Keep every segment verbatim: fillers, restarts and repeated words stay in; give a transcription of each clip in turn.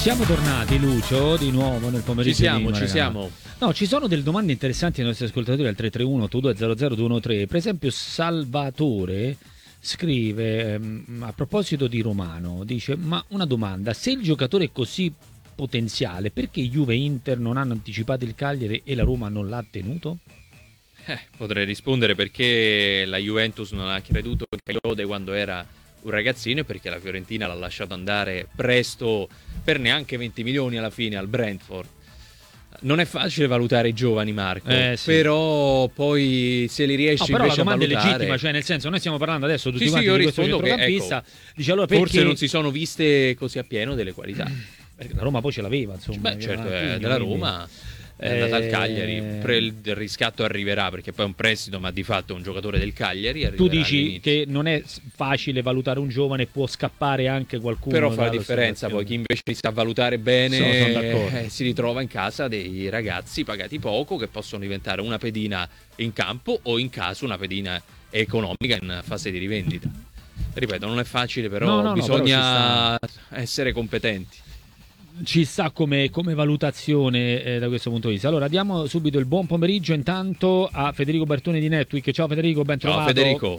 Siamo tornati, Lucio, di nuovo nel pomeriggio. Ci siamo, di ci Maragana. siamo. No, ci sono delle domande interessanti ai nostri ascoltatori al tre tre uno otto due zero zero due uno tre. Per esempio Salvatore scrive ehm, a proposito di Romano, dice: ma una domanda, se il giocatore è così potenziale, perché Juve e Inter non hanno anticipato il Cagliari e la Roma non l'ha tenuto? Eh, potrei rispondere perché la Juventus non ha creduto in Cagliode quando era un ragazzino e perché la Fiorentina l'ha lasciato andare presto per neanche venti milioni alla fine al Brentford. Non è facile valutare i giovani, Marco, eh, sì. però poi se li riesci no, però invece la domanda a valutare... è legittima, cioè nel senso noi stiamo parlando adesso tutti sì, quanti sì, io di questo rispondo che, centrocampista, ecco, dice allora perché... forse non si sono viste così a pieno delle qualità. Perché la Roma poi ce l'aveva, insomma. Beh, certo, è Marchigno, della quindi... Roma, è andata al Cagliari, Eh, Pre- il riscatto arriverà perché poi è un prestito, ma di fatto è un giocatore del Cagliari. Tu dici all'inizio. che non è facile valutare un giovane, può scappare anche qualcuno. Però fa la differenza, poi chi invece si sa valutare bene sono, sono d'accordo. eh, si ritrova in casa dei ragazzi pagati poco che possono diventare una pedina in campo o in caso una pedina economica in fase di rivendita. Ripeto, non è facile, però No, no, no, bisogna però ci essere competenti. Ci sta come, come valutazione eh, da questo punto di vista. Allora diamo subito il buon pomeriggio intanto a Federico Bertoni di Netweek. Ciao Federico, ben trovato. Ciao Federico.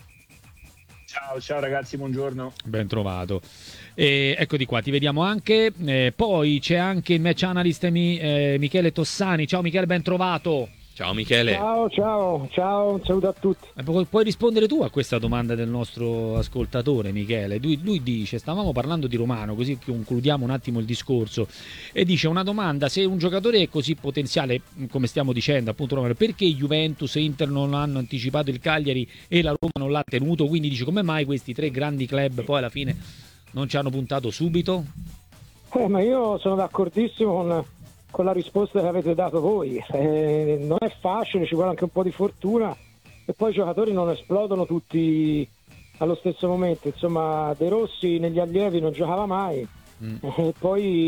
Ciao, ciao ragazzi, buongiorno. Ben trovato. E eccoti qua, ti vediamo anche. Eh, poi c'è anche il match analyst mi, eh, Michele Tossani. Ciao Michele, ben trovato. Ciao Michele. Ciao, ciao, ciao, un saluto a tutti. Eh, pu- puoi rispondere tu a questa domanda del nostro ascoltatore Michele? Lui, lui dice, stavamo parlando di Romano, così concludiamo un attimo il discorso, e dice una domanda: se un giocatore è così potenziale, come stiamo dicendo appunto Romano, perché Juventus e Inter non hanno anticipato il Cagliari e la Roma non l'ha tenuto? Quindi dice, come mai questi tre grandi club poi alla fine non ci hanno puntato subito? Eh, ma io sono d'accordissimo con, con la risposta che avete dato voi. Eh, non è facile, ci vuole anche un po' di fortuna e poi i giocatori non esplodono tutti allo stesso momento. Insomma, De Rossi negli allievi non giocava mai, mm. e poi